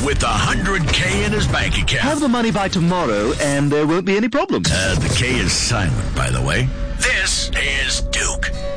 with 100K in his bank account. Have the money by tomorrow, and there won't be any problems. The K is silent, by the way. This is Duke.